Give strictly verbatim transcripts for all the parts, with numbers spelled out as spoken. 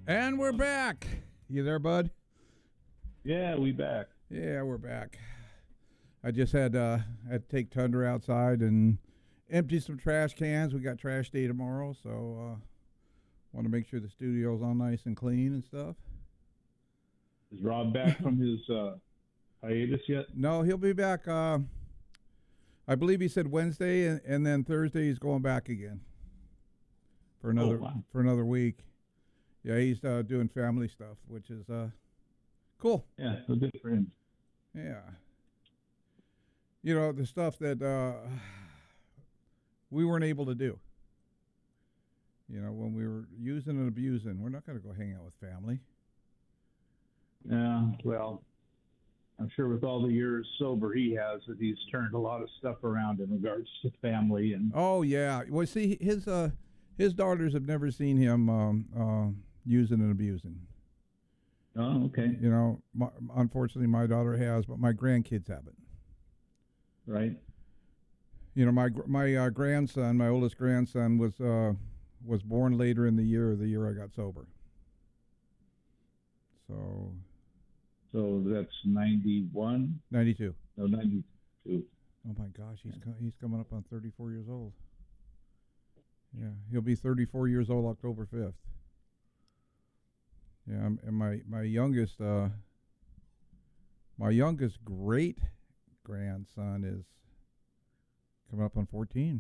And we're back. You there, bud? Yeah, we back. Yeah, we're back. I just had uh, had to take Tundra outside and empty some trash cans. We got trash day tomorrow, so uh, want to make sure the studio's all nice and clean and stuff. Is Rob back from his uh, hiatus yet? No, he'll be back. Uh, I believe he said Wednesday, and, and then Thursday he's going back again for another Oh, wow. for another week. Yeah, he's uh, doing family stuff, which is uh, cool. Yeah, so good for him. Yeah. You know, the stuff that uh, we weren't able to do. You know, when we were using and abusing, we're not going to go hang out with family. Yeah, well, I'm sure with all the years sober he has, that he's turned a lot of stuff around in regards to family. And Oh, yeah. Well, see, his uh, his daughters have never seen him um, uh, using and abusing. Oh, okay. You know, my, unfortunately, my daughter has, but my grandkids haven't. Right. You know, my my uh, grandson, my oldest grandson, was uh, was born later in the year, the year I got sober. So. So that's ninety-one? ninety-two. No, ninety-two. Oh my gosh, he's co- he's coming up on thirty-four years old. Yeah, he'll be thirty-four years old October fifth. Yeah, I'm- and my my youngest uh, my youngest great grandson is coming up on fourteen.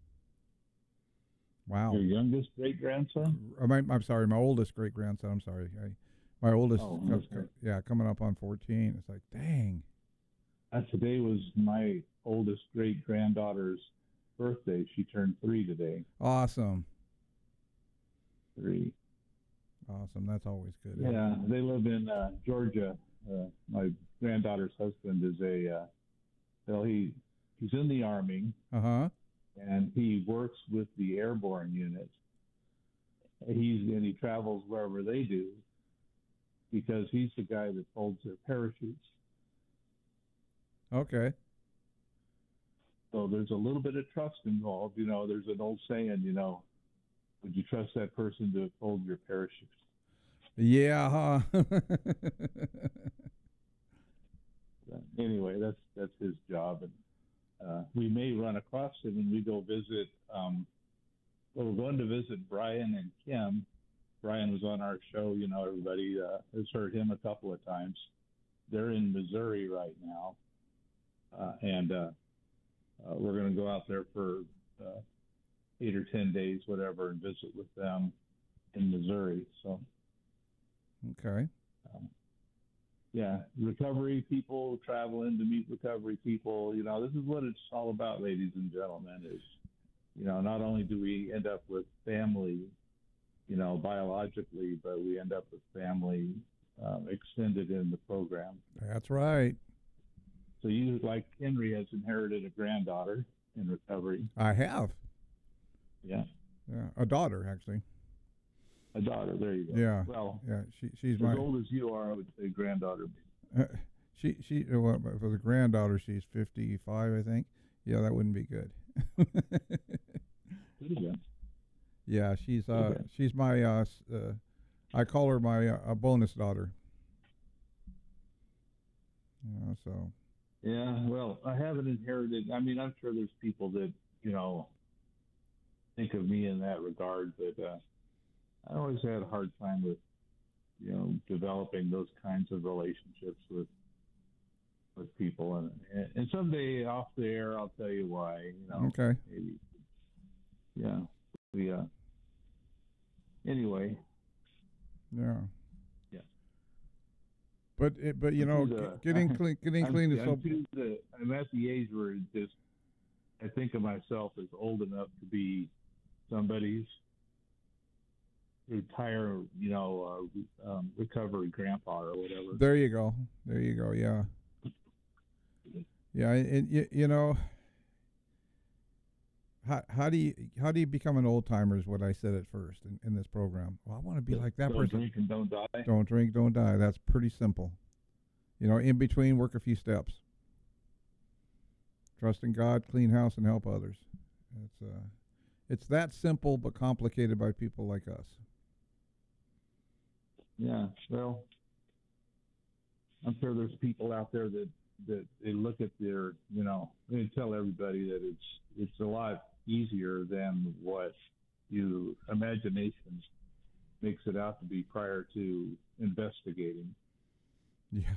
Wow. Your youngest great grandson? Uh, my, I'm sorry, my oldest great grandson. I'm sorry, I, my oldest. Oh, co- okay. co- yeah, coming up on fourteen. It's like, dang. Uh, today was my oldest great granddaughter's birthday. She turned three today. Awesome. Three. Awesome. That's always good. Yeah, they live in uh, Georgia. Uh, my granddaughter's husband is a uh, well, he he's in the Army, Uh huh. and he works with the airborne unit. He's and he travels wherever they do because he's the guy that folds their parachutes. Okay. So there's a little bit of trust involved. You know, there's an old saying, you know, would you trust that person to fold your parachutes? Yeah, huh? But anyway, that's that's his job, and uh, we may run across him when we go visit. Um, well, we're going to visit Brian and Kim. Brian was on our show. You know, everybody uh, has heard him a couple of times. They're in Missouri right now, uh, and uh, uh, we're going to go out there for uh, eight or ten days, whatever, and visit with them in Missouri. So. Okay. Um, yeah, recovery people traveling to meet recovery people. You know, this is what it's all about, ladies and gentlemen. Is you know, not only do we end up with family, you know, biologically, but we end up with family um, extended in the program. That's right. So you, like Henry, has inherited a granddaughter in recovery. I have. Yeah, Yeah, a daughter actually. a daughter. There you go. Yeah. Well, Yeah, she she's as my. old as you are, I would say granddaughter. Uh, she she uh, well, for the granddaughter, she's fifty-five, I think. Yeah, that wouldn't be good. Pretty good. Yeah, she's uh Okay. she's my uh, s- uh I call her my uh, a bonus daughter. Yeah, so Yeah, well, I haven't inherited. I mean, I'm sure there's people that, you know, think of me in that regard, but uh, I always had a hard time with, you know, developing those kinds of relationships with with people. And and someday off the air, I'll tell you why. You know, okay. maybe. Yeah. We. Uh, anyway. Yeah. Yeah. But it, but you I'm know, too g- the- getting clean getting I'm, clean is I'm, so. too the, I'm at the age where it just I think of myself as old enough to be somebody's retire, you know, uh, um, recovery grandpa or whatever. There you go. There you go. Yeah. Yeah, and you, you know, how how do you how do you become an old timer is what I said at first in, in this program. Well, I want to be like that Don't person. drink and don't die. Don't drink, don't die. That's pretty simple. You know, in between, work a few steps. Trust in God, clean house, and help others. It's uh, it's that simple but complicated by people like us. Yeah, well, I'm sure there's people out there that that they look at their, you know, they tell everybody that it's it's a lot easier than what you imagination makes it out to be prior to investigating. Yeah.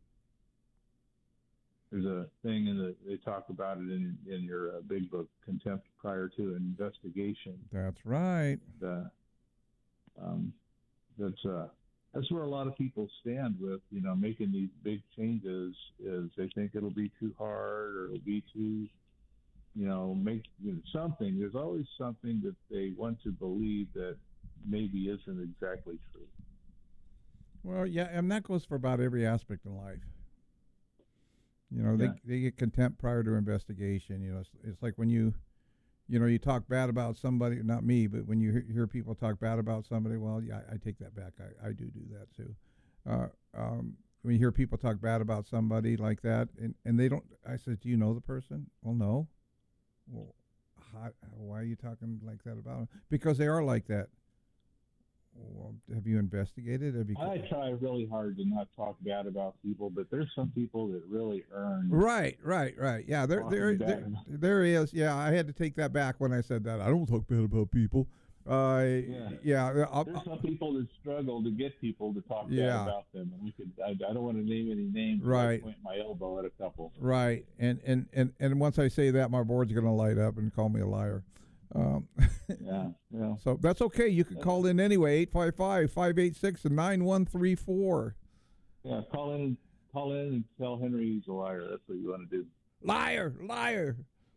There's a thing in the they talk about it in in your uh, big book, Contempt Prior to Investigation. That's right. Uh, um, that's uh, that's where a lot of people stand with, you know, making these big changes. Is they think it'll be too hard or it'll be too, you know, make you know, something. There's always something that they want to believe that maybe isn't exactly true. Well, yeah, and that goes for about every aspect in life. You know, Yeah. they they get contempt prior to investigation. You know, it's, it's like when you, you know, you talk bad about somebody. Not me, but when you hear, hear people talk bad about somebody, well, yeah, I, I take that back. I, I do do that too. Uh, um, when you hear people talk bad about somebody like that, and, and they don't, I said, do you know the person? Well, no. Well, how, why are you talking like that about them? Because they are like that. Well, have you investigated? Have you? I try really hard to not talk bad about people, but there's some people that really earn. Right, right, right. Yeah, there, talking there, bad there, about- there is. Yeah, I had to take that back when I said that. I don't talk bad about people. Uh, Yeah. yeah. I'll, There's some people that struggle to get people to talk Yeah. bad about them, and we could. I, I don't want to name any names. but Right. I point my elbow at a couple. right, and and and and once I say that, my board's going to light up and call me a liar. Um, Yeah, yeah. so that's okay. You can call in anyway. eight five five, five eight six, nine one three four. Yeah, call in, call in, and tell Henry he's a liar. That's what you want to do. Liar, liar.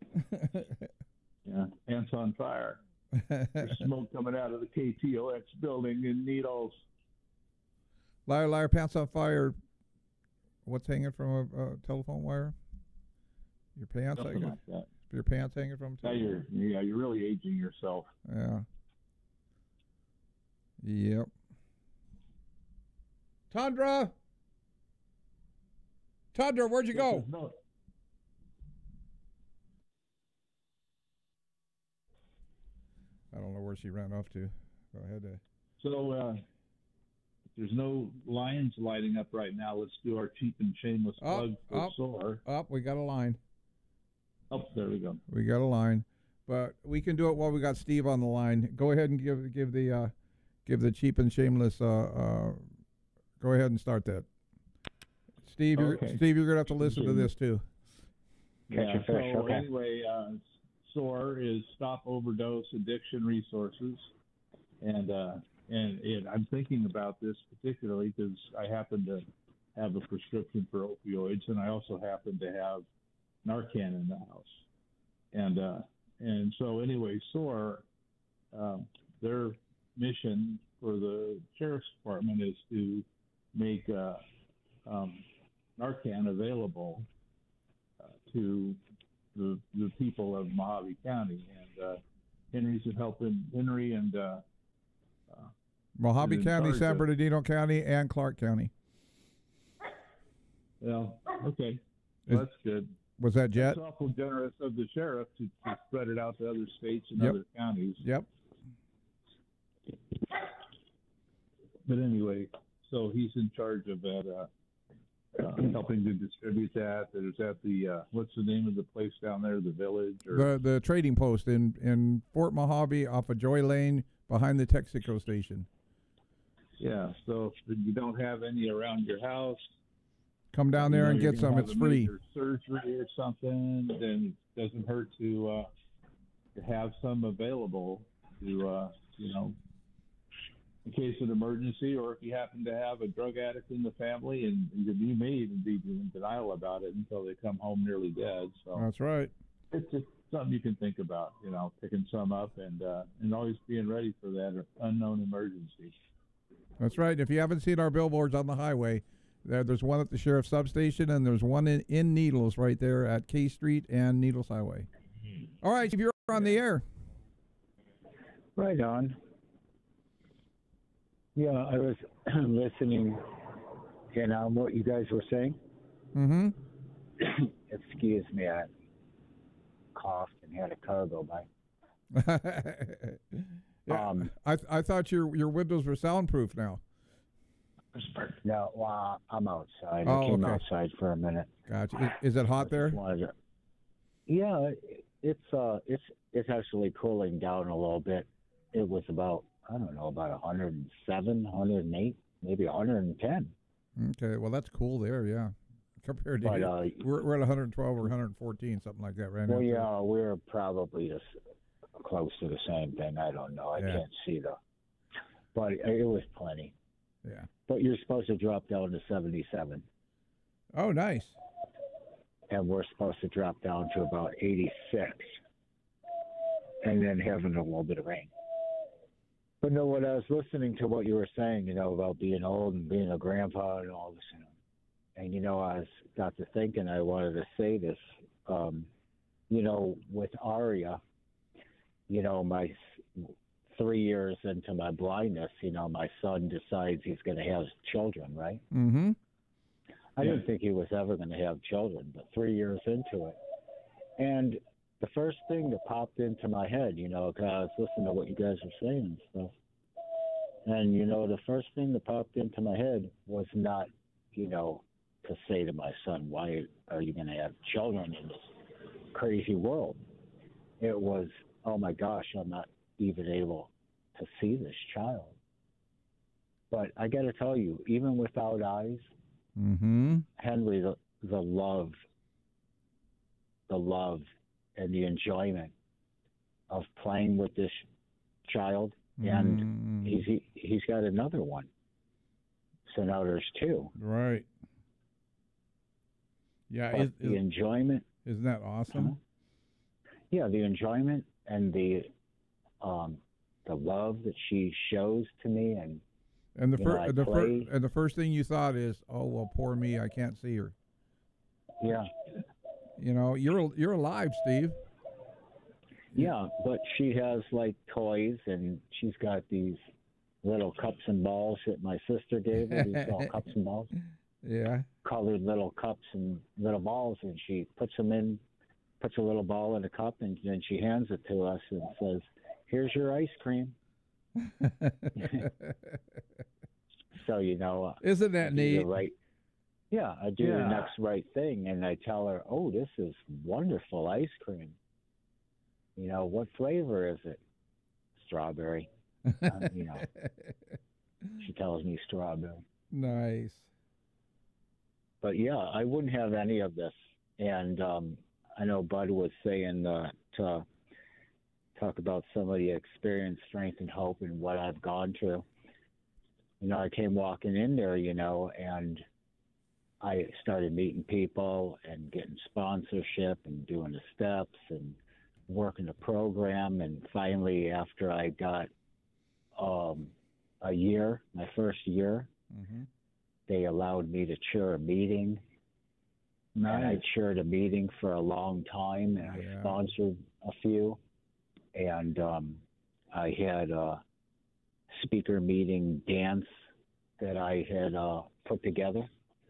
Yeah, pants on fire. There's smoke coming out of the K T O X building in Needles. Liar, liar, pants on fire. What's hanging from a, a telephone wire? Your pants, I Something guess. like that. Your pants hanging from a Now telephone you're, yeah, you're really aging yourself. Yeah. Yep. Tundra. Tundra, where'd you go? No, I don't know where she ran off to. Go ahead. Uh, So, uh, if there's no lines lighting up right now, let's do our cheap and shameless Up, plug for up. SOAR. up, we got a line. Oh, there we go. We got a line, but we can do it while we got Steve on the line. Go ahead and give give the uh, give the cheap and shameless. Uh, uh, go ahead and start that. Steve, you're, Okay. Steve, you're gonna have to listen to this too. Catch Yeah, your fish, so okay. anyway, uh, SOAR is Stop Overdose Addiction Resources. And uh, and it, I'm thinking about this particularly because I happen to have a prescription for opioids, and I also happen to have Narcan in the house. And uh, and so anyway, SOAR, um, their mission for the sheriff's department is to make uh, um, Narcan available uh, to the the people of Mojave County. And uh, Henry's helping Henry and uh, Mojave in County, charge San of- Bernardino County, and Clark County. well, okay, Is- that's good. Was that Jet? It's awful generous of the sheriff to, to spread it out to other states and Yep. other counties. Yep. But anyway, so he's in charge of that, uh, uh, helping to distribute that. There's at the uh, what's the name of the place down there? The Village or The the trading post in, in Fort Mojave off of Joy Lane behind the Texaco station. yeah. So if you don't have any around your house, Come down you there know, and you're get gonna some. have It's a free. major surgery or something, then it doesn't hurt to uh, to have some available to uh, you know, in case of emergency, or if you happen to have a drug addict in the family, and you you may even be in denial about it until they come home nearly dead. So That's right. it's just something you can think about, you know, picking some up and uh, and always being ready for that unknown emergency. That's right. If you haven't seen our billboards on the highway, there, there's one at the sheriff's substation, and there's one in, in Needles right there at K Street and Needles Highway. All right, if you're on the air. Right on. Yeah, I was listening in on what you guys were saying. Mm-hmm. Excuse me, I coughed and had a car go by. yeah, Um, I I thought your your windows were soundproof now. No, well, I'm outside. Oh, I came okay. outside for a minute. Gotcha. Is, is it I hot just there? wanted to, yeah, it, it's uh, it's it's actually cooling down a little bit. It was about I don't know about one hundred seven, one hundred eight, maybe one hundred ten. Okay. Well, that's cool there. Yeah. Compared to But here, uh, we're we're at one hundred twelve or one hundred fourteen, something like that right now. well, too. yeah, we're probably just close to the same thing. I don't know. I Yeah. can't see the, but it was plenty. Yeah. But you're supposed to drop down to seventy-seven, Oh, nice. and we're supposed to drop down to about eighty-six, and then having a little bit of rain. But no, when I was listening to what you were saying, you know, about being old and being a grandpa and all this, you know, and you know, I was, got to thinking I wanted to say this, um, you know, with Aria, you know, my s- three years into my blindness, you know, my son decides he's going to have children, right? Mm-hmm. I Yeah. didn't think he was ever going to have children, but three years into it. And the first thing that popped into my head, you know, 'cause I was listening to what you guys were saying and stuff. And, you know, the first thing that popped into my head was not, you know, to say to my son, why are you going to have children in this crazy world? It was, oh my gosh, I'm not even able to see this child. But I got to tell you, even without eyes, Mm-hmm. Henry, the, the love, the love and the enjoyment of playing with this child, and Mm, he's he, he's got another one. So now there's two. right. Yeah. But Is, the is, enjoyment, isn't that awesome? huh? yeah, the enjoyment and the um, the love that she shows to me, and And the You know, I first, the first, play- and the first thing you thought is, "Oh well, poor me, I can't see her." yeah, You know, you're you're alive, Steve. yeah. But she has like toys, and she's got these little cups and balls that my sister gave her. These little cups and balls, Yeah. colored little cups and little balls, and she puts them in, puts a little ball in a cup, and then she hands it to us and says, "Here's your ice cream." So you know, uh, Isn't I that do neat? the right. Yeah, I do the Yeah. next right thing, and I tell her, "Oh, this is wonderful ice cream. You know, what flavor is it? Strawberry." Uh, you know, she tells me strawberry. Nice. But yeah, I wouldn't have any of this. And um, I know Bud was saying uh, to talk about some of the experience, strength, and hope, and what I've gone through. You know, I came walking in there, you know, and I started meeting people and getting sponsorship and doing the steps and working the program. And finally, after I got um, a year, my first year, Mm-hmm. they allowed me to chair a meeting. And I Nice. chaired a meeting for a long time, and Yeah. I sponsored a few. And um, I had a speaker meeting dance that I had uh, put together.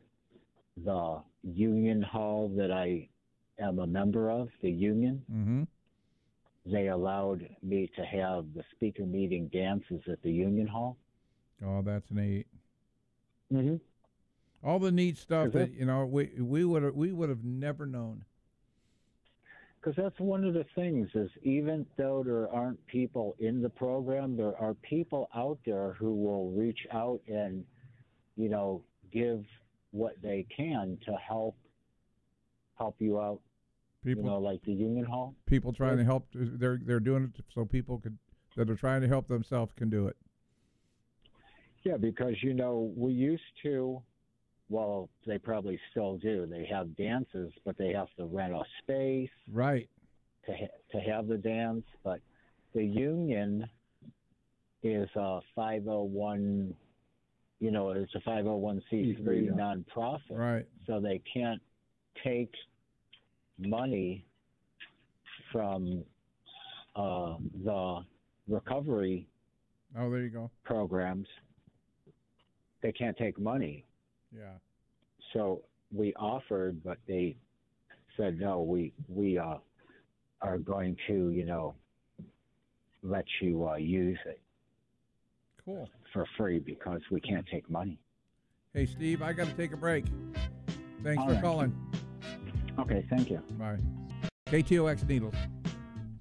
The union hall that I am a member of, the union, Mm-hmm. they allowed me to have the speaker meeting dances at the union hall. Oh, that's neat. Mm-hmm. All the neat stuff Is that it? you know we we would have we would have never known. Because that's one of the things is even though there aren't people in the program, there are people out there who will reach out and, you know, give what they can to help help you out. People You know, like the Union Hall. people trying to help. They're they're doing it so people could that are trying to help themselves can do it. Yeah, because you know we used to. Well, they probably still do. They have dances, but they have to rent a space Right. to ha- to have the dance. But the union is a five oh one, you know, it's a five oh one c three Yeah. nonprofit, Right. so they can't take money from uh, the recovery Oh, there you go. programs. They can't take money. Yeah. So we offered, but they said no. We we uh, are going to, you know, let you uh, use it Cool. for free because we can't take money. Hey, Steve, I got to take a break. Thanks All for right. calling. Okay, thank you. Bye. K T O X Needles.